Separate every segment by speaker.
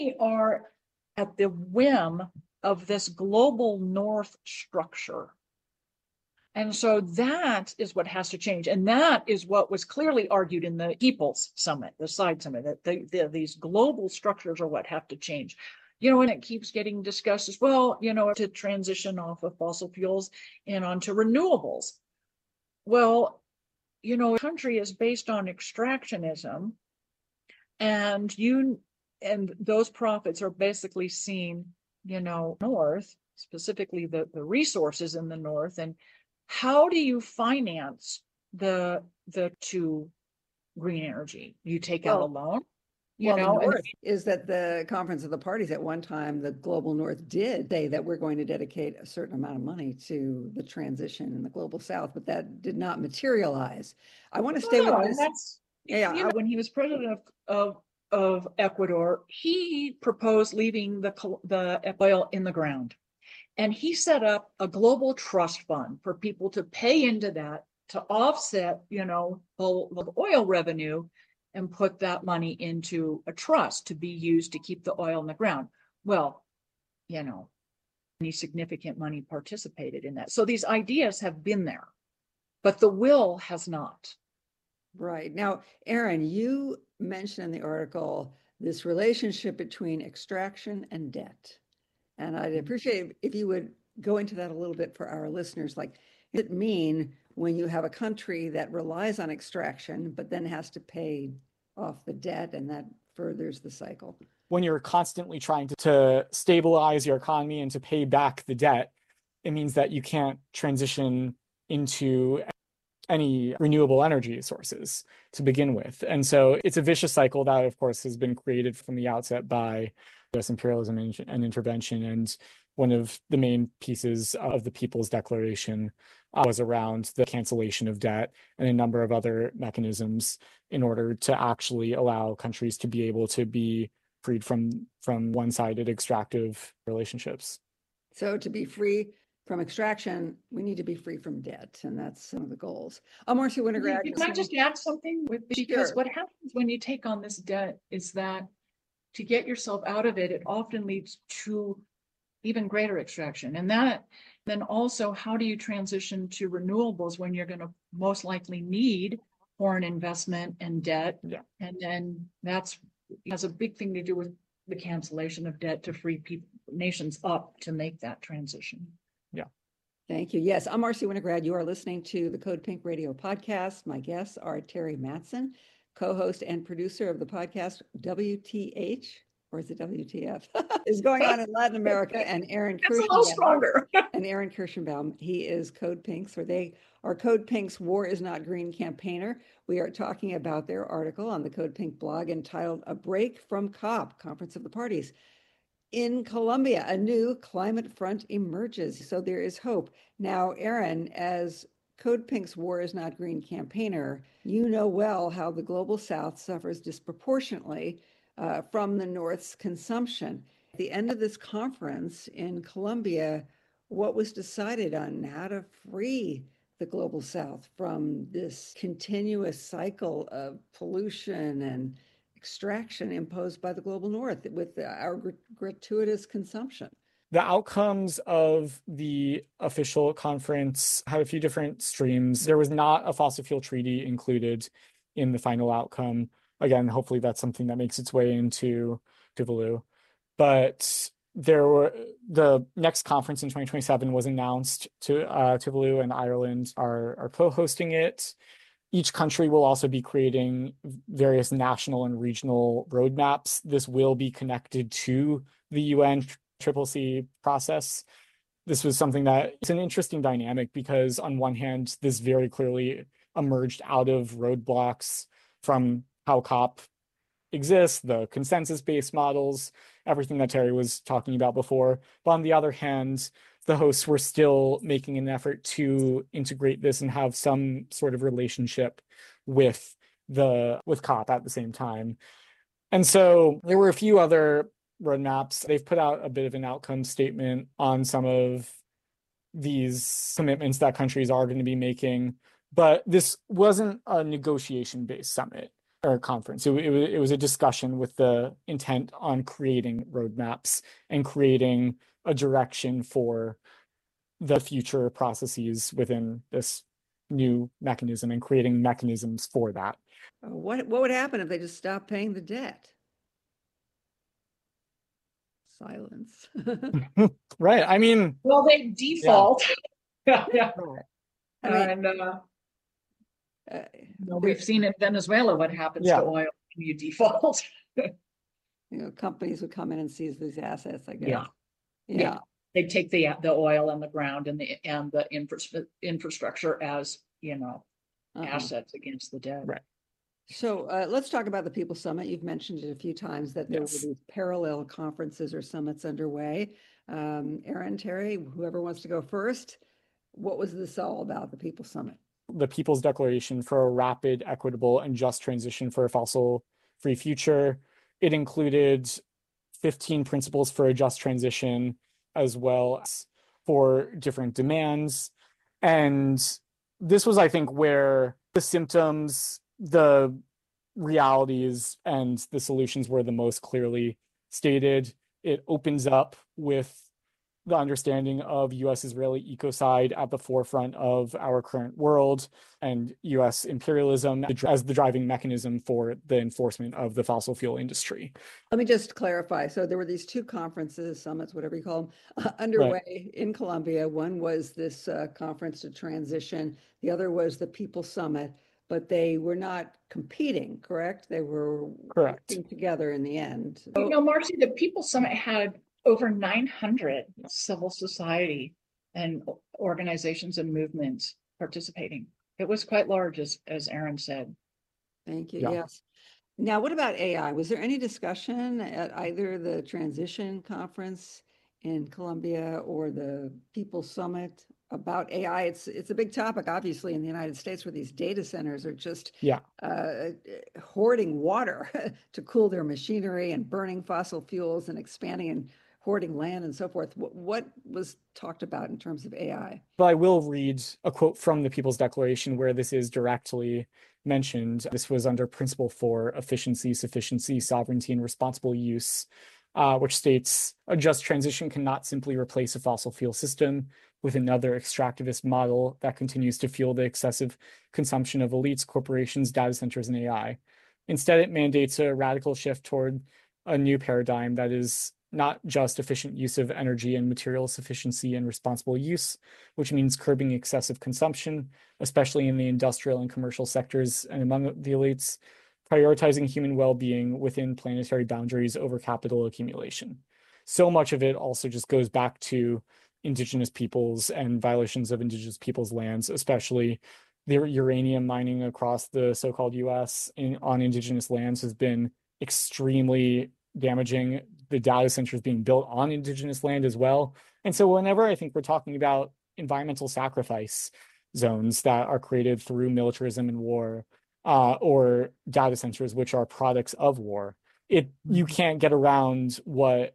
Speaker 1: are at the whim of this global north structure. And so that is what has to change. And that is what was clearly argued in the People's Summit, the side summit, that these global structures are what have to change. And it keeps getting discussed as well, to transition off of fossil fuels and onto renewables. Well, a country is based on extractionism, and those profits are basically seen, north, specifically the resources in the north. And how do you finance the to green energy? You take out a loan?
Speaker 2: The North is that the Conference of the Parties at one time, the Global North did say that we're going to dedicate a certain amount of money to the transition in the Global South, but that did not materialize. I want to stay with this.
Speaker 1: When he was president of Ecuador, he proposed leaving the oil in the ground. And he set up a global trust fund for people to pay into that to offset, the oil revenue, and put that money into a trust to be used to keep the oil in the ground. Well, any significant money participated in that. So these ideas have been there, but the will has not.
Speaker 2: Right. Now, Aaron, you mentioned in the article this relationship between extraction and debt. And I'd appreciate if you would go into that a little bit for our listeners. Like, does it mean when you have a country that relies on extraction, but then has to pay off the debt, and that furthers the cycle?
Speaker 3: When you're constantly trying to stabilize your economy and to pay back the debt, it means that you can't transition into any renewable energy sources to begin with. And so it's a vicious cycle that, of course, has been created from the outset by US imperialism and intervention. And one of the main pieces of the People's Declaration was around the cancellation of debt and a number of other mechanisms in order to actually allow countries to be able to be freed from one-sided extractive relationships.
Speaker 2: So to be free from extraction, we need to be free from debt, and that's some of the goals. Marcy Winograd.
Speaker 1: Can I just add something? Because what happens when you take on this debt is that to get yourself out of it, it often leads to even greater extraction. And then also, how do you transition to renewables when you're going to most likely need foreign investment and debt?
Speaker 3: Yeah.
Speaker 1: And then that has a big thing to do with the cancellation of debt to free nations up to make that transition.
Speaker 3: Yeah.
Speaker 2: Thank you. Yes, I'm Marcy Winograd. You are listening to the Code Pink Radio podcast. My guests are Terry Mattson, co-host and producer of the podcast WTH, or is it WTF, is going on in Latin America, and Aaron Kirschenbaum.
Speaker 1: It's a little stronger.
Speaker 2: And Aaron Kirschenbaum, he is Code Pinks, or they are Code Pink's War is Not Green campaigner. We are talking about their article on the Code Pink blog entitled A Break from COP, Conference of the Parties. In Colombia, a new climate front emerges, so there is hope. Now, Aaron, as Code Pink's War is Not Green campaigner, you know well how the Global South suffers disproportionately from the North's consumption. At the end of this conference in Colombia, what was decided on how to free the Global South from this continuous cycle of pollution and extraction imposed by the Global North with our gratuitous consumption?
Speaker 3: The outcomes of the official conference had a few different streams. There was not a fossil fuel treaty included in the final outcome. Again, hopefully that's something that makes its way into Tuvalu. But the next conference in 2027 was announced to Tuvalu, and Ireland are co-hosting it. Each country will also be creating various national and regional roadmaps. This will be connected to the UN CCC process. This was something that it's an interesting dynamic because on one hand, this very clearly emerged out of roadblocks from how COP exists, the consensus-based models, everything that Terry was talking about before. But on the other hand, the hosts were still making an effort to integrate this and have some sort of relationship with COP at the same time. And so there were a few other roadmaps. They've put out a bit of an outcome statement on some of these commitments that countries are going to be making, but this wasn't a negotiation-based summit. or conference. It was a discussion with the intent on creating roadmaps and creating a direction for the future processes within this new mechanism and creating mechanisms for that.
Speaker 2: What would happen if they just stopped paying the debt? Silence.
Speaker 3: Right. I mean,
Speaker 1: Well, they default. Yeah.
Speaker 2: I mean,
Speaker 1: And
Speaker 2: uh,
Speaker 1: we've seen in Venezuela what happens
Speaker 3: Yeah.
Speaker 1: to oil when you default.
Speaker 2: companies would come in and seize these assets, I guess.
Speaker 1: Yeah.
Speaker 2: Yeah.
Speaker 1: They take the oil and the ground and the infrastructure as,
Speaker 2: Uh-huh.
Speaker 1: assets against the debt.
Speaker 3: Right.
Speaker 2: So let's talk about the People Summit. You've mentioned it a few times that there were
Speaker 3: Yes.
Speaker 2: these parallel conferences or summits underway. Aaron, Terry, whoever wants to go first, what was this all about, the People Summit?
Speaker 3: The People's Declaration for a Rapid, Equitable, and Just Transition for a Fossil-Free Future. It included 15 principles for a just transition, as well as for different demands. And this was, I think, where the symptoms, the realities, and the solutions were the most clearly stated. It opens up with the understanding of US-Israeli ecocide at the forefront of our current world, and US imperialism as the driving mechanism for the enforcement of the fossil fuel industry.
Speaker 2: Let me just clarify. So there were these two conferences, summits, whatever you call them, underway in Colombia. One was this conference to transition. The other was the People Summit, but they were not competing, correct? They were
Speaker 3: Correct.
Speaker 2: working together in the end.
Speaker 1: Marcy, the People Summit had over 900 civil society and organizations and movements participating. It was quite large, as Aaron said.
Speaker 2: Thank you.
Speaker 3: Yeah.
Speaker 2: Yes. Now, what about AI? Was there any discussion at either the Transition Conference in Colombia or the People Summit about AI? It's a big topic, obviously, in the United States, where these data centers are just hoarding water to cool their machinery and burning fossil fuels and expanding and hoarding land and so forth. What was talked about in terms of AI?
Speaker 3: But I will read a quote from the People's Declaration where this is directly mentioned. This was under Principle 4, Efficiency, Sufficiency, Sovereignty, and Responsible Use, which states, a just transition cannot simply replace a fossil fuel system with another extractivist model that continues to fuel the excessive consumption of elites, corporations, data centers, and AI. Instead, it mandates a radical shift toward a new paradigm that is not just efficient use of energy and material sufficiency and responsible use, which means curbing excessive consumption, especially in the industrial and commercial sectors and among the elites, prioritizing human well-being within planetary boundaries over capital accumulation. So much of it also just goes back to indigenous peoples and violations of indigenous peoples' lands, especially the uranium mining across the so-called US on indigenous lands has been extremely damaging. The data centers being built on indigenous land as well. And so whenever I think we're talking about environmental sacrifice zones that are created through militarism and war, or data centers, which are products of war, you can't get around what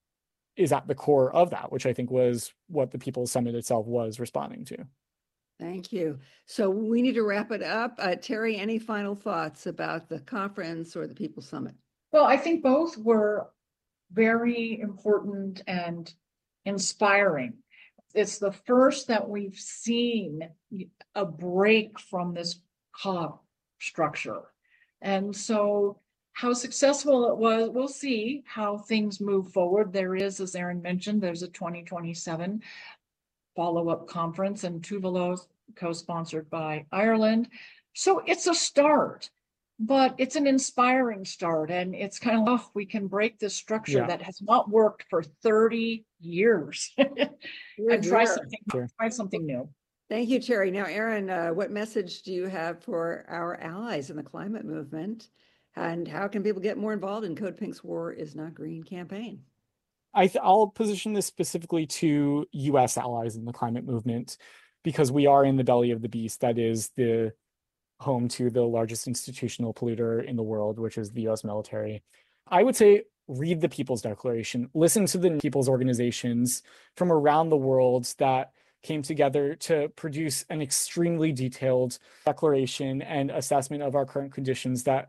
Speaker 3: is at the core of that, which I think was what the People's Summit itself was responding to.
Speaker 2: Thank you. So we need to wrap it up. Terry, any final thoughts about the conference or the People's Summit?
Speaker 1: Well, I think both were very important and inspiring. It's the first that we've seen a break from this COP structure. And so how successful it was, we'll see how things move forward. There is, as Aaron mentioned, there's a 2027 follow-up conference in Tuvalu, co-sponsored by Ireland. So it's a start. But it's an inspiring start, and it's kind of, we can break this structure that has not worked for 30 years and try something new.
Speaker 2: Thank you, Terry. Now, Aaron, what message do you have for our allies in the climate movement, and how can people get more involved in Code Pink's War is Not Green campaign?
Speaker 3: I'll position this specifically to US allies in the climate movement, because we are in the belly of the beast that is the home to the largest institutional polluter in the world, which is the US military. I would say read the People's Declaration, listen to the people's organizations from around the world that came together to produce an extremely detailed declaration and assessment of our current conditions that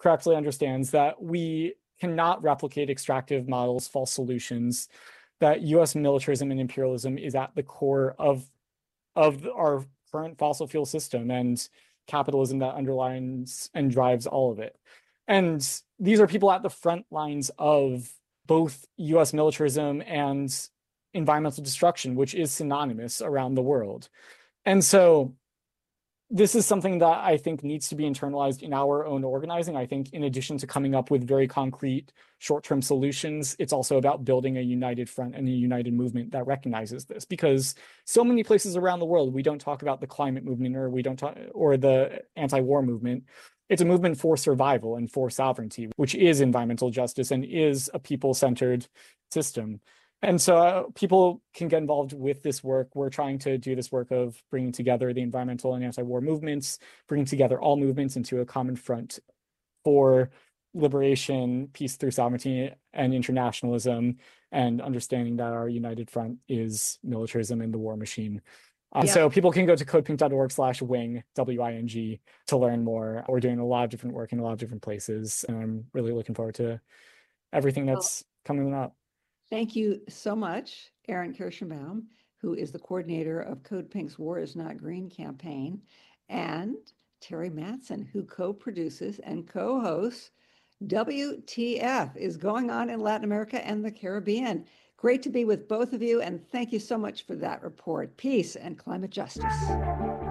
Speaker 3: correctly understands that we cannot replicate extractive models, false solutions, that US militarism and imperialism is at the core of our current fossil fuel system and capitalism that underlines and drives all of it. And these are people at the front lines of both US militarism and environmental destruction, which is synonymous around the world. And so this is something that I think needs to be internalized in our own organizing. I think in addition to coming up with very concrete short-term solutions, it's also about building a united front and a united movement that recognizes this, because so many places around the world, we don't talk about the climate movement or the anti-war movement. It's a movement for survival and for sovereignty, which is environmental justice and is a people-centered system. And so people can get involved with this work. We're trying to do this work of bringing together the environmental and anti-war movements, bringing together all movements into a common front for liberation, peace through sovereignty, and internationalism, and understanding that our united front is militarism and the war machine. So people can go to codepink.org/wing, WING, to learn more. We're doing a lot of different work in a lot of different places, and I'm really looking forward to everything that's coming up.
Speaker 2: Thank you so much, Aaron Kirschenbaum, who is the coordinator of Code Pink's War is Not Green campaign, and Terry Mattson, who co-produces and co-hosts WTF is Going On in Latin America and the Caribbean. Great to be with both of you, and thank you so much for that report. Peace and climate justice.